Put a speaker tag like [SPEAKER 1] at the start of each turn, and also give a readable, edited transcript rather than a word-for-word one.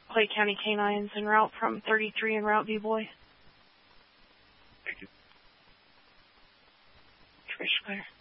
[SPEAKER 1] Clay County Canines en route from 33 en route, B-Boy.
[SPEAKER 2] Thank you.
[SPEAKER 1] Trish Claire.